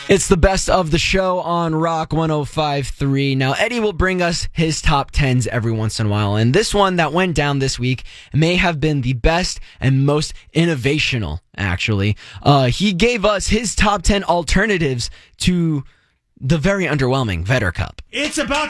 It's the best of the show on Rock 105.3. Now, Eddie will bring us his top 10s every once in a while. And this one that went down this week may have been the best and most innovational, actually. He gave us his top 10 alternatives to the very underwhelming Vedder Cup. It's about